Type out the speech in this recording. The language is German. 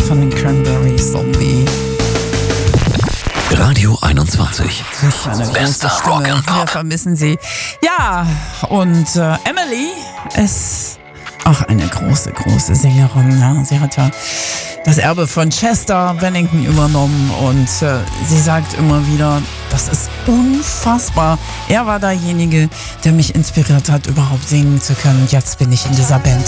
von den Cranberries irgendwie. Radio 21. Bester Rock and Pop. Wir vermissen sie. Ja, und Emily ist auch eine große, große Sängerin. Ja. Sie hat ja das Erbe von Chester Bennington übernommen und sie sagt immer wieder, das ist unfassbar. Er war derjenige, der mich inspiriert hat, überhaupt singen zu können. Und jetzt bin ich in dieser Band.